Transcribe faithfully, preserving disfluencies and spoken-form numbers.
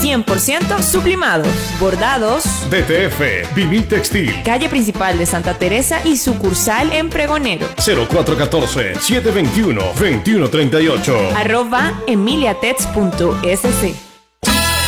cien por ciento sublimados, bordados. D T F, Vivil Textil. Calle principal de Santa Teresa y sucursal en Pregonero. cero cuatro uno cuatro, siete dos uno, dos uno tres ocho. Arroba emiliatex punto es ce.